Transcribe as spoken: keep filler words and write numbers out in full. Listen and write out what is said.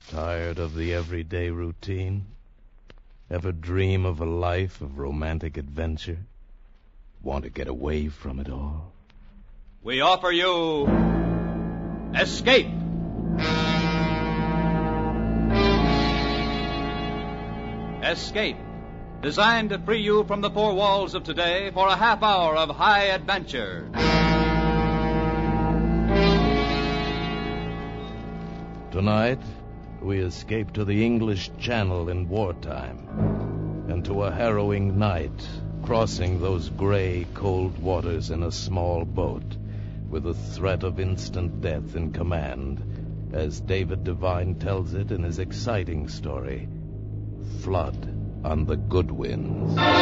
Tired of the everyday routine? Ever dream of a life of romantic adventure? Want to get away from it all? We offer you Escape. Escape, designed to free you from the four walls of today for a half hour of high adventure. Tonight, we escape to the English Channel in wartime, and to a harrowing night, crossing those gray, cold waters in a small boat, with the threat of instant death in command, as David Devine tells it in his exciting story, Flood on the Goodwins.